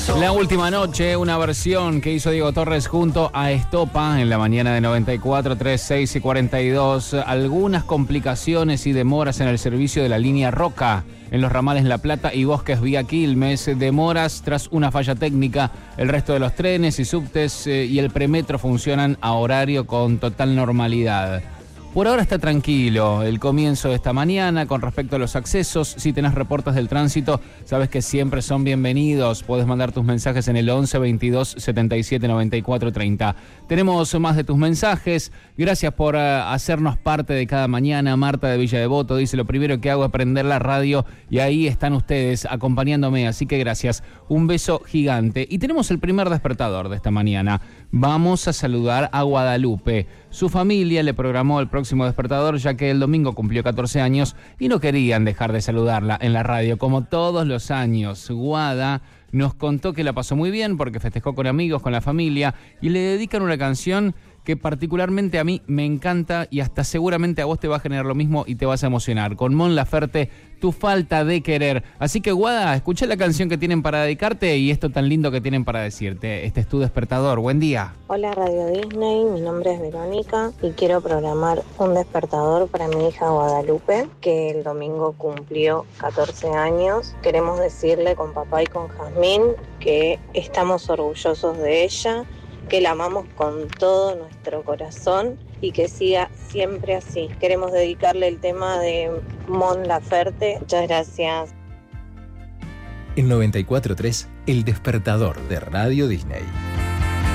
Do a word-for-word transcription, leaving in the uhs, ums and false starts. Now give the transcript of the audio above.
La última noche, una versión que hizo Diego Torres junto a Estopa en la mañana de noventa y cuatro, tres, seis y cuarenta y dos. Algunas complicaciones y demoras en el servicio de la línea Roca en los ramales La Plata y Bosques vía Quilmes. Demoras tras una falla técnica. El resto de los trenes y subtes eh, y el premetro funcionan a horario con total normalidad. Por ahora está tranquilo el comienzo de esta mañana con respecto a los accesos. Si tenés reportes del tránsito, sabes que siempre son bienvenidos. Podés mandar tus mensajes en el once, veintidós, setenta y siete, noventa y cuatro, treinta. Tenemos más de tus mensajes. Gracias por uh, hacernos parte de cada mañana. Marta de Villa Devoto dice: lo primero que hago es prender la radio y ahí están ustedes acompañándome. Así que gracias. Un beso gigante. Y tenemos el primer despertador de esta mañana. Vamos a saludar a Guadalupe. Su familia le programó el próximo despertador ya que el domingo cumplió catorce años y no querían dejar de saludarla en la radio como todos los años. Guada nos contó que la pasó muy bien porque festejó con amigos, con la familia y le dedican una canción que particularmente a mí me encanta y hasta seguramente a vos te va a generar lo mismo y te vas a emocionar. Con Mon Laferte, Tu falta de querer. Así que, Guada, escuchá la canción que tienen para dedicarte y esto tan lindo que tienen para decirte. Este es tu despertador. Buen día. Hola Radio Disney, mi nombre es Verónica y quiero programar un despertador para mi hija Guadalupe, que el domingo cumplió catorce años. Queremos decirle con papá y con Jazmín que estamos orgullosos de ella, que la amamos con todo nuestro corazón y que siga siempre así. Queremos dedicarle el tema de Mon Laferte. Muchas gracias. En noventa y cuatro punto tres, El Despertador de Radio Disney.